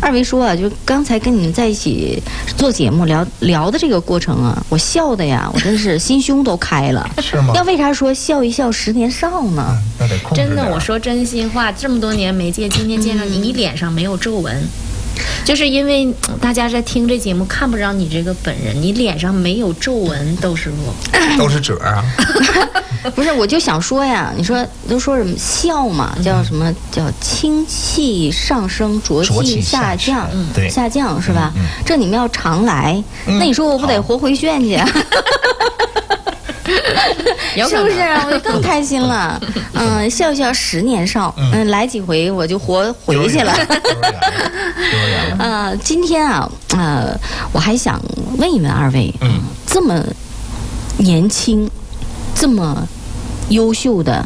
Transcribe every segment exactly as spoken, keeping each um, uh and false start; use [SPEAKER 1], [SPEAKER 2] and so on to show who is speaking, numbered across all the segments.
[SPEAKER 1] 二位说啊，就刚才跟你们在一起做节目聊聊的这个过程啊，我笑的呀，我真是心胸都开了。
[SPEAKER 2] 是吗？
[SPEAKER 1] 要为啥说笑一笑十年少呢？
[SPEAKER 2] 嗯，那得控制点。
[SPEAKER 3] 真的，我说真心话，这么多年没见，今天见上你，你脸上没有皱纹。就是因为大家在听这节目看不着你这个本人，你脸上没有皱纹，窦师傅
[SPEAKER 2] 都是褶啊。
[SPEAKER 1] 不是，我就想说呀，你说都说什么笑嘛，叫什么叫清气上升，浊气下降，
[SPEAKER 2] 对，
[SPEAKER 1] 下降是吧？
[SPEAKER 2] 嗯嗯、
[SPEAKER 1] 这你们要常来，嗯、那你说我不得活回旋去？是不是？我就更开心了。嗯，笑一笑十年少。嗯，来几回我就活回去了。呃，今天啊，呃，我还想问一问二位，嗯，这么年轻，这么优秀的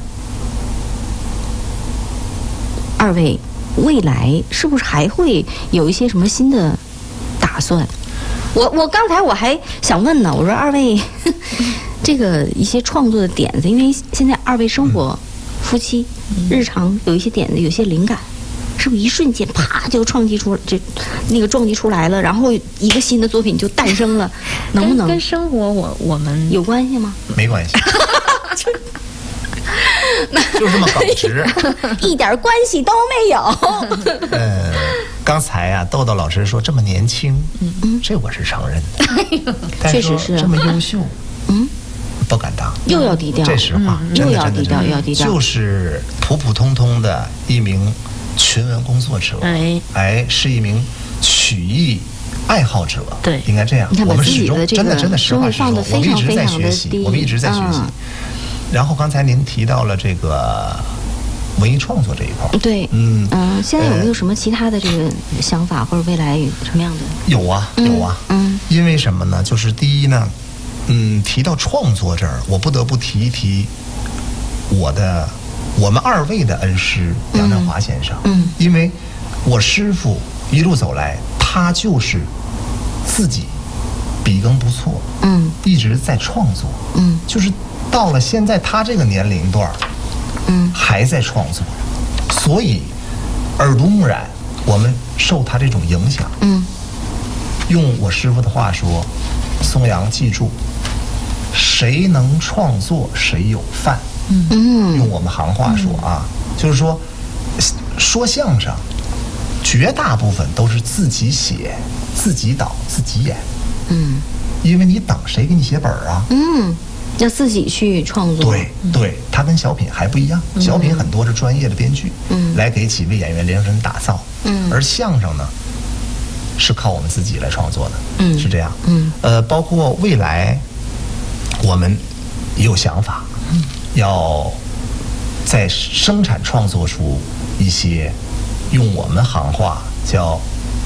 [SPEAKER 1] 二位，未来是不是还会有一些什么新的打算？我我刚才我还想问呢，我说二位。这个一些创作的点子，因为现在二位生活、嗯、夫妻、嗯、日常有一些点子，有些灵感，是不是一瞬间啪就创击出就那个撞击出来了，然后一个新的作品就诞生了？能不能
[SPEAKER 3] 跟生活我我们
[SPEAKER 1] 有关系吗？
[SPEAKER 2] 没关系，就这么耿直，
[SPEAKER 1] 一点关系都没有。
[SPEAKER 2] 呃，刚才啊，豆豆老师说这么年轻，嗯，这我是承认的，
[SPEAKER 1] 确实是
[SPEAKER 2] 这么优秀，嗯。不敢当，
[SPEAKER 1] 又要低调，
[SPEAKER 2] 这实话，
[SPEAKER 1] 嗯、又要低调，又要低调，
[SPEAKER 2] 就是普普通通的一名群文工作者，哎，哎，是一名曲艺爱好者，
[SPEAKER 3] 对，
[SPEAKER 2] 应该这样。
[SPEAKER 1] 我
[SPEAKER 2] 们始终真的真的实话实说，我们一直在学习，我们一直在学习。嗯、然后刚才您提到了这个文艺创作这一块，
[SPEAKER 1] 对，嗯嗯、呃，现在有没有什么其他的这个想法，或者未来什么样的？
[SPEAKER 2] 有啊，有啊，嗯，因为什么呢？就是第一呢。嗯，提到创作这儿，我不得不提一提我的我们二位的恩师杨振华先生。嗯，因为我师傅一路走来，他就是自己笔耕不辍，嗯，一直在创作，嗯，就是到了现在他这个年龄段，嗯，还在创作，所以耳濡目染，我们受他这种影响，嗯，用我师傅的话说，松阳记住。谁能创作，谁有饭。嗯，用我们行话说啊，嗯、就是说，说相声，绝大部分都是自己写、自己导、自己演。嗯，因为你等谁给你写本啊？嗯，
[SPEAKER 1] 要自己去创作。
[SPEAKER 2] 对对，它跟小品还不一样，嗯、小品很多是专业的编剧，嗯，来给几位演员量身打造。嗯，而相声呢，是靠我们自己来创作的。嗯，是这样。嗯，呃，包括未来。我们也有想法，嗯、要在生产创作出一些用我们行话叫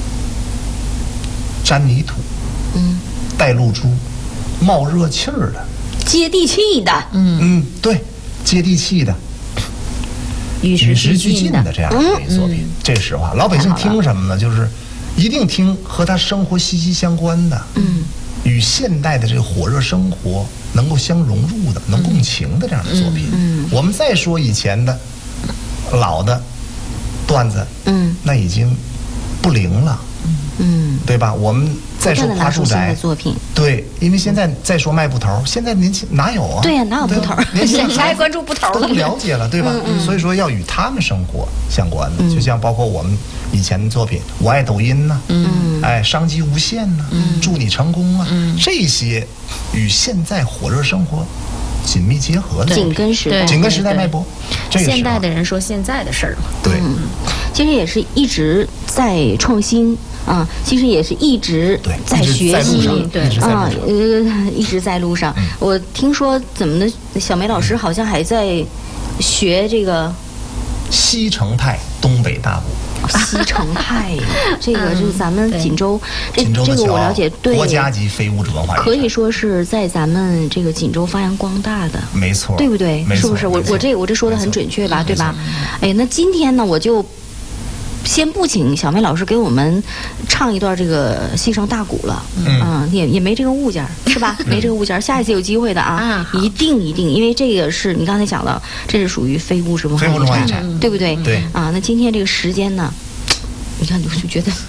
[SPEAKER 2] 沾泥土、嗯，带露珠、冒热气儿的、
[SPEAKER 1] 接地气的，
[SPEAKER 2] 嗯嗯，对，接地气的、
[SPEAKER 3] 与时俱
[SPEAKER 2] 进的这样的一个作品。嗯、这是实话，老百姓听什么呢？就是一定听和他生活息息相关的，嗯。与现代的这个火热生活能够相融入的、能共情的这样的作品。嗯嗯、我们再说以前的老的段子，嗯，那已经不灵了，嗯，对吧？我们再说夸住宅
[SPEAKER 1] 作品，
[SPEAKER 2] 对，因为现在再说卖布头，现在年轻哪有啊？
[SPEAKER 1] 对呀、啊，哪有布头？
[SPEAKER 2] 年轻
[SPEAKER 1] 谁还关注布头
[SPEAKER 2] 了？都不了解了，对吧？嗯嗯、所以说要与他们生活相关的，嗯、就像包括我们以前的作品，我爱抖音呐、啊，嗯，哎，商机无限呐、啊，嗯，祝你成功啊，嗯，这些与现在火热生活紧密结合的，
[SPEAKER 1] 紧跟时代，
[SPEAKER 2] 紧跟时代脉搏。
[SPEAKER 3] 现代的人说现在的事儿嘛，
[SPEAKER 2] 对，
[SPEAKER 1] 嗯，其实也是一直在创新。啊，其实也是一直在学习，
[SPEAKER 2] 对
[SPEAKER 1] 啊，呃，一直在路上。嗯、我听说怎么的，小梅老师好像还在学这个
[SPEAKER 2] 西城派东北大鼓。
[SPEAKER 1] 西城派，这个是咱们锦州，这
[SPEAKER 2] 锦州
[SPEAKER 1] 这个我了解，对，
[SPEAKER 2] 国家级非物质文化遗产，
[SPEAKER 1] 可以说是在咱们这个锦州发扬光大的，
[SPEAKER 2] 没错，
[SPEAKER 1] 对不对？是不是？我我这我这说的很准确吧？对吧？哎，那今天呢，我就。先不请小梅老师给我们唱一段这个西城大鼓了，嗯，啊、也也没这个物件是吧？没这个物件，下一次有机会的啊，啊一定一定，因为这个是你刚才讲到，这是属于非物质文化遗产，对不对？
[SPEAKER 2] 对
[SPEAKER 1] 啊，那今天这个时间呢，你看你就觉得